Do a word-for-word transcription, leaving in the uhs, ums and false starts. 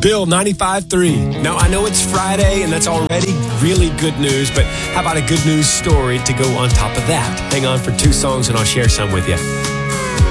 Bill, ninety-five three. Now, I know it's Friday, and that's already really good news, but how about a good news story to go on top of that? Hang on for two songs, and I'll share some with you.